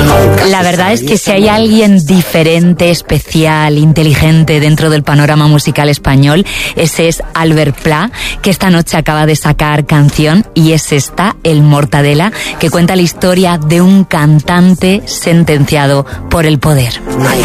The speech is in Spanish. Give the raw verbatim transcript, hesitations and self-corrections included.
La verdad es que si hay alguien diferente, especial, inteligente dentro del panorama musical español, ese es Albert Pla, que esta noche acaba de sacar canción, y es esta, El Mortadela, que cuenta la historia de un cantante sentenciado por el poder.